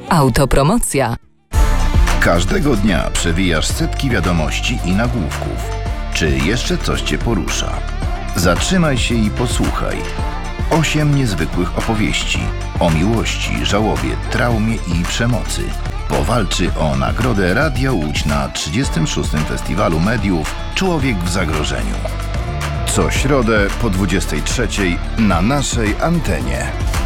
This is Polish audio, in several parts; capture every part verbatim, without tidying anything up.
Autopromocja. Każdego dnia przewijasz setki wiadomości i nagłówków. Czy jeszcze coś Cię porusza? Zatrzymaj się i posłuchaj. Osiem niezwykłych opowieści o miłości, żałobie, traumie i przemocy. Powalczy o nagrodę Radia Łódź na trzydziestym szóstym Festiwalu Mediów Człowiek w zagrożeniu. Co środę po dwudziestej trzeciej na naszej antenie.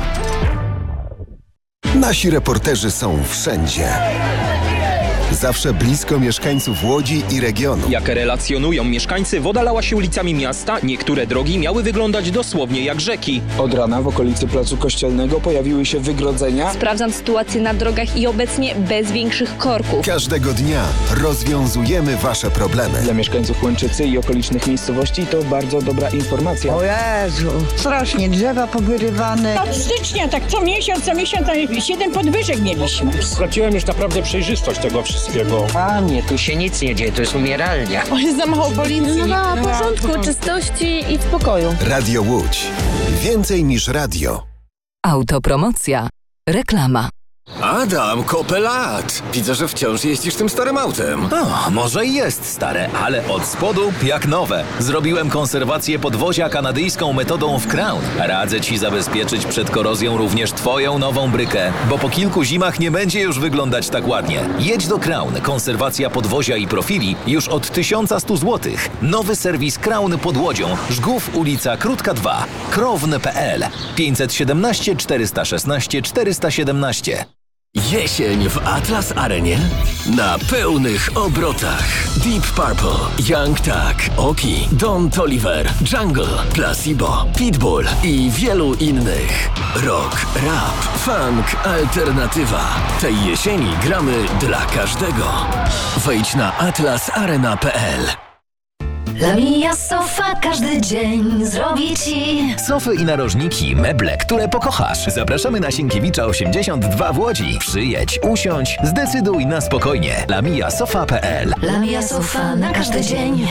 Nasi reporterzy są wszędzie. Zawsze blisko mieszkańców Łodzi i regionu. Jak relacjonują mieszkańcy, woda lała się ulicami miasta, niektóre drogi miały wyglądać dosłownie jak rzeki. Od rana w okolicy Placu Kościelnego pojawiły się wygrodzenia. Sprawdzam sytuację na drogach i obecnie bez większych korków. Każdego dnia rozwiązujemy Wasze problemy. Dla mieszkańców Łęczycy i okolicznych miejscowości to bardzo dobra informacja. O Jezu, strasznie drzewa powyrywane. Od stycznia tak co miesiąc, co miesiąc siedem podwyżek mieliśmy. Straciłem już naprawdę przejrzystość tego wszystkiego. Panie, tu się nic nie dzieje, to jest umieralnia. O, jest za mało policji. No, no, porządku, czystości i spokoju. Radio Łódź. Więcej niż radio. Autopromocja. Reklama. Adam, kopę lat. Widzę, że wciąż jeździsz tym starym autem. O, może i jest stare, ale od spodu jak nowe. Zrobiłem konserwację podwozia kanadyjską metodą w Crown. Radzę Ci zabezpieczyć przed korozją również Twoją nową brykę, bo po kilku zimach nie będzie już wyglądać tak ładnie. Jedź do Crown. Konserwacja podwozia i profili już od tysiąc sto złotych. Nowy serwis Crown pod Łodzią. Żgów, ulica Krótka dwa. Krown kropka p l pięćset siedemnaście czterysta szesnaście czterysta siedemnaście. Jesień w Atlas Arenie na pełnych obrotach. Deep Purple, Young Tak, Oki, Don Toliver, Jungle, Placebo, Pitbull i wielu innych. Rock, rap, funk, alternatywa. Tej jesieni gramy dla każdego. Wejdź na atlas arena kropka p l. La Mia Sofa każdy dzień zrobi Ci Sofy i narożniki, meble, które pokochasz. Zapraszamy na Sienkiewicza osiemdziesiąt dwa w Łodzi. Przyjedź, usiądź, zdecyduj na spokojnie. La Mia Sofa kropka p l. La Mia Sofa na każdy dzień.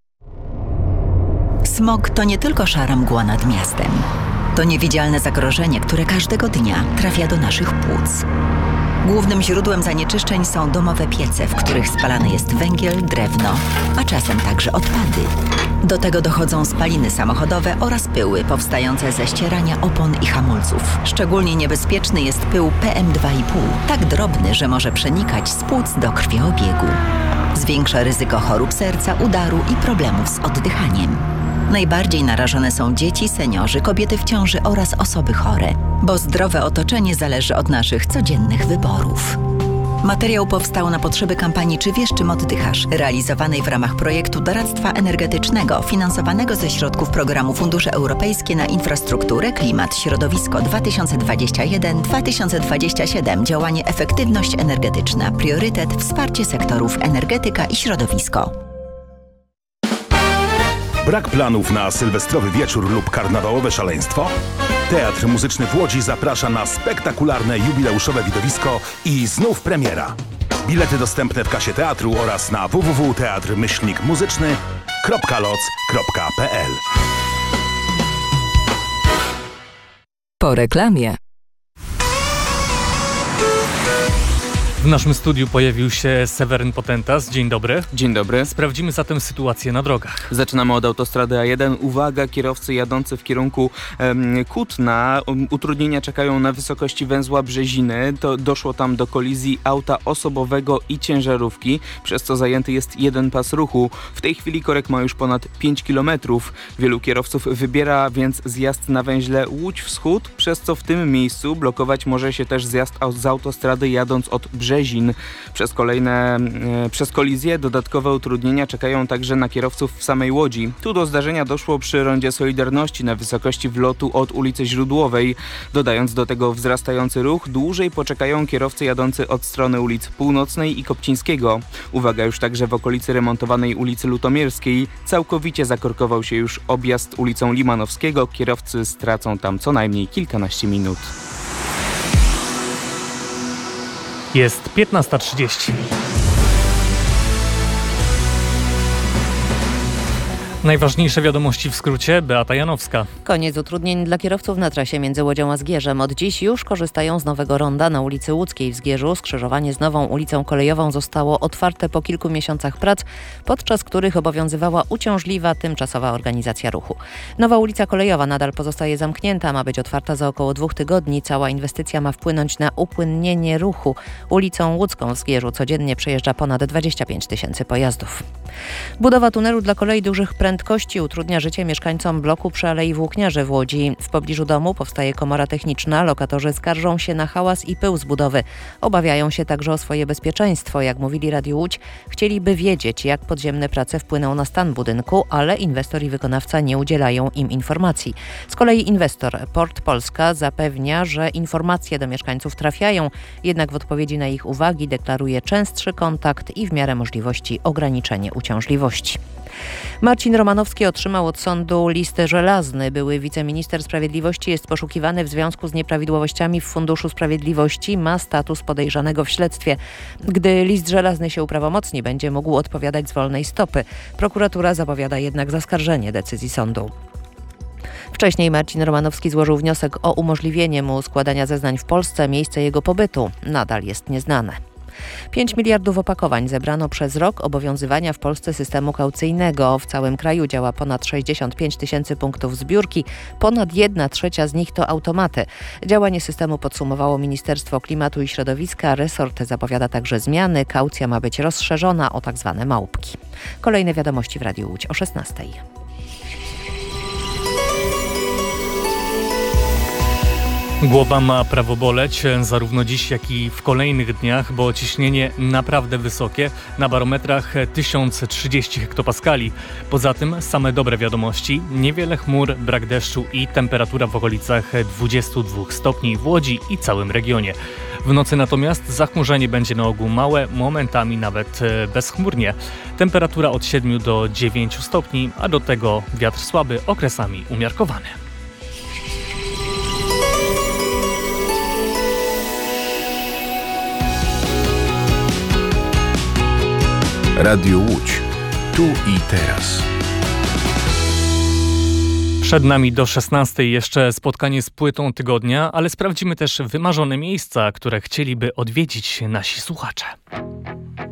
Smog to nie tylko szara mgła nad miastem. To niewidzialne zagrożenie, które każdego dnia trafia do naszych płuc. Głównym źródłem zanieczyszczeń są domowe piece, w których spalany jest węgiel, drewno, a czasem także odpady. Do tego dochodzą spaliny samochodowe oraz pyły powstające ze ścierania opon i hamulców. Szczególnie niebezpieczny jest pył P M dwa i pół, tak drobny, że może przenikać z płuc do krwiobiegu. Zwiększa ryzyko chorób serca, udaru i problemów z oddychaniem. Najbardziej narażone są dzieci, seniorzy, kobiety w ciąży oraz osoby chore, bo zdrowe otoczenie zależy od naszych codziennych wyborów. Materiał powstał na potrzeby kampanii Czy wiesz, czym oddychasz? Realizowanej w ramach projektu doradztwa energetycznego finansowanego ze środków programu Fundusze Europejskie na Infrastrukturę, Klimat, Środowisko dwa tysiące dwadzieścia jeden do dwa tysiące dwadzieścia siedem. Działanie Efektywność energetyczna. Priorytet Wsparcie sektorów energetyka i środowisko. Brak planów na sylwestrowy wieczór lub karnawałowe szaleństwo? Teatr Muzyczny w Łodzi zaprasza na spektakularne jubileuszowe widowisko i znów premiera. Bilety dostępne w kasie teatru oraz na w w w kropka teatr myślnik muzyczny kropka loc kropka p l. Po reklamie. W naszym studiu pojawił się Seweryn Potentas. Dzień dobry. Dzień dobry. Sprawdzimy zatem sytuację na drogach. Zaczynamy od autostrady A jeden. Uwaga, kierowcy jadący w kierunku um, Kutna. Um, utrudnienia czekają na wysokości węzła Brzeziny. To doszło tam do kolizji auta osobowego i ciężarówki, przez co zajęty jest jeden pas ruchu. W tej chwili korek ma już ponad pięć kilometrów. Wielu kierowców wybiera więc zjazd na węźle Łódź Wschód, przez co w tym miejscu blokować może się też zjazd z autostrady jadąc od Brzeziny. Brzezin. Przez kolejne, e, przez kolizję dodatkowe utrudnienia czekają także na kierowców w samej Łodzi. Tu do zdarzenia doszło przy rondzie Solidarności na wysokości wlotu od ulicy Źródłowej. Dodając do tego wzrastający ruch, dłużej poczekają kierowcy jadący od strony ulic Północnej i Kopcińskiego. Uwaga, już także w okolicy remontowanej ulicy Lutomierskiej całkowicie zakorkował się już objazd ulicą Limanowskiego. Kierowcy stracą tam co najmniej kilkanaście minut. Jest piętnasta trzydzieści. Najważniejsze wiadomości w skrócie, Beata Janowska. Koniec utrudnień dla kierowców na trasie między Łodzią a Zgierzem. Od dziś już korzystają z nowego ronda na ulicy Łódzkiej w Zgierzu. Skrzyżowanie z nową ulicą kolejową zostało otwarte po kilku miesiącach prac, podczas których obowiązywała uciążliwa, tymczasowa organizacja ruchu. Nowa ulica kolejowa nadal pozostaje zamknięta, ma być otwarta za około dwóch tygodni. Cała inwestycja ma wpłynąć na upłynnienie ruchu. Ulicą Łódzką w Zgierzu codziennie przejeżdża ponad dwadzieścia pięć tysięcy pojazdów. Budowa tunelu dla kolei dużych prędkości utrudnia życie mieszkańcom bloku przy Alei Włókniarzy w Łodzi. W pobliżu domu powstaje komora techniczna. Lokatorzy skarżą się na hałas i pył z budowy. Obawiają się także o swoje bezpieczeństwo. Jak mówili Radiu Łódź, chcieliby wiedzieć, jak podziemne prace wpłyną na stan budynku, ale inwestor i wykonawca nie udzielają im informacji. Z kolei inwestor Port Polska zapewnia, że informacje do mieszkańców trafiają, jednak w odpowiedzi na ich uwagi deklaruje częstszy kontakt i w miarę możliwości ograniczenie uciążliwości. Marcin Romanowski otrzymał od sądu list żelazny. Były wiceminister sprawiedliwości jest poszukiwany w związku z nieprawidłowościami w Funduszu Sprawiedliwości. Ma status podejrzanego w śledztwie. Gdy list żelazny się uprawomocni, będzie mógł odpowiadać z wolnej stopy. Prokuratura zapowiada jednak zaskarżenie decyzji sądu. Wcześniej Marcin Romanowski złożył wniosek o umożliwienie mu składania zeznań w Polsce. Miejsce jego pobytu nadal jest nieznane. pięć miliardów opakowań zebrano przez rok obowiązywania w Polsce systemu kaucyjnego. W całym kraju działa ponad sześćdziesiąt pięć tysięcy punktów zbiórki. Ponad jedna trzecia z nich to automaty. Działanie systemu podsumowało Ministerstwo Klimatu i Środowiska. Resort zapowiada także zmiany. Kaucja ma być rozszerzona o tak zwane małpki. Kolejne wiadomości w Radiu Łódź o szesnastej. Głowa ma prawo boleć zarówno dziś, jak i w kolejnych dniach, bo ciśnienie naprawdę wysokie, na barometrach tysiąc trzydzieści hektopaskali. Poza tym same dobre wiadomości, niewiele chmur, brak deszczu i temperatura w okolicach dwudziestu dwóch stopni w Łodzi i całym regionie. W nocy natomiast zachmurzenie będzie na ogół małe, momentami nawet bezchmurnie. Temperatura od siedmiu do dziewięciu stopni, a do tego wiatr słaby, okresami umiarkowany. Radio Łódź. Tu i teraz. Przed nami do szesnastej jeszcze spotkanie z płytą tygodnia, ale sprawdzimy też wymarzone miejsca, które chcieliby odwiedzić nasi słuchacze.